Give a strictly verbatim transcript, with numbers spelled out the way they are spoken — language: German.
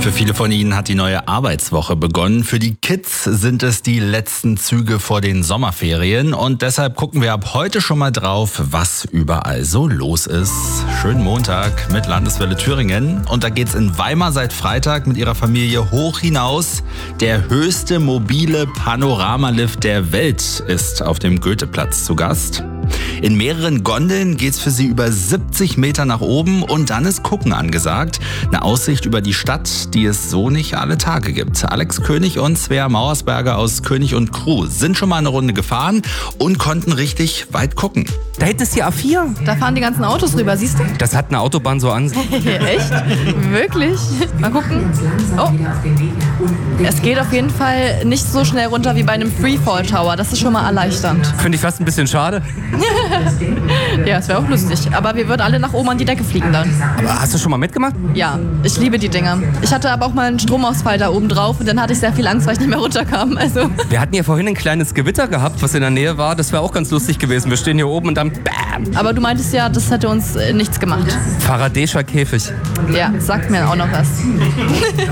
Für viele von Ihnen hat die neue Arbeitswoche begonnen. Für die Kids sind es die letzten Züge vor den Sommerferien. Und deshalb gucken wir ab heute schon mal drauf, was überall so los ist. Schönen Montag mit Landeswelle Thüringen. Und da geht's in Weimar seit Freitag mit ihrer Familie hoch hinaus. Der höchste mobile Panoramalift der Welt ist auf dem Goetheplatz zu Gast. In mehreren Gondeln geht's für sie über siebzig Meter nach oben und dann ist Gucken angesagt. Eine Aussicht über die Stadt, die es so nicht alle Tage gibt. Alex König und Svea Mauersberger aus König und Crew sind schon mal eine Runde gefahren und konnten richtig weit gucken. Da hinten ist die A vier. Da fahren die ganzen Autos rüber, siehst du? Das hat eine Autobahn so an sich. Echt? Wirklich? Mal gucken. Oh. Es geht auf jeden Fall nicht so schnell runter wie bei einem Freefall Tower. Das ist schon mal erleichternd. Finde ich fast ein bisschen schade. Ja, es wäre auch lustig. Aber wir würden alle nach oben an die Decke fliegen dann. Aber hast du schon mal mitgemacht? Ja, ich liebe die Dinger. Ich hatte aber auch mal einen Stromausfall da oben drauf und dann hatte ich sehr viel Angst, weil ich nicht mehr runterkam. Also. Wir hatten ja vorhin ein kleines Gewitter gehabt, was in der Nähe war. Das wäre auch ganz lustig gewesen. Wir stehen hier oben und dann BAM! Aber du meintest ja, das hätte uns äh, nichts gemacht. Faraday'scher Käfig. Ja, sagt mir auch noch was.